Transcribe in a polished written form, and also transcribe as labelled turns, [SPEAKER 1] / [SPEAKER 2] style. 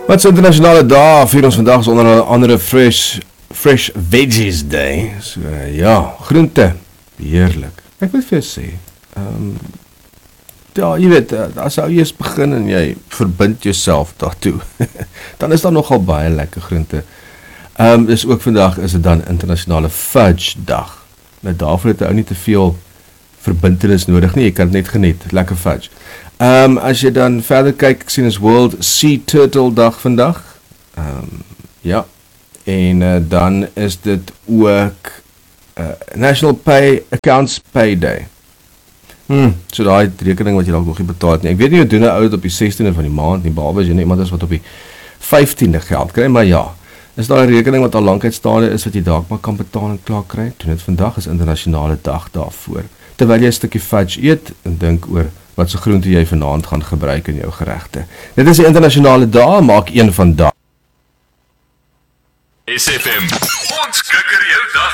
[SPEAKER 1] Wat is internasionale dag? Vier ons vandag is onder andere Fresh Veggies Day. So, ja, groente. Heerlik. Ek wil vir jou sê, ja, jy weet, as jy eers begin en jy verbind jouself daartoe, dan is daar nogal baie lekker groente. Dus ook vandag is dit dan internasionale fudge dag. Nou daarvoor het jy ook nie te veel verbintenis nodig nie, jy kan het net geniet, lekker fudge. As jy dan verder kyk, ek sien is World Sea Turtle dag vandag. Ja, en dan is dit ook National Pay Accounts Pay Day. So daai rekening wat jy dalk nog nie betaal het nie. Ek weet nie hoe doen 'n ou dit op die 16de van die maand nie, behalwe as jy net iemand is wat op die 15de geld kry, maar ja, is daar 'n rekening wat al lank uitstaande is wat jy dalk maar kan betaal en klaar kry. Doen dit vandag is internasionale dag daarvoor. Terwyl jy 'n stukkie fudge eet en dink oor wat se groente jy vanaand gaan gebruik in jou geregte. Dit is die internasionale dag, maak een van daai.
[SPEAKER 2] SFM. Ons kikker jou dag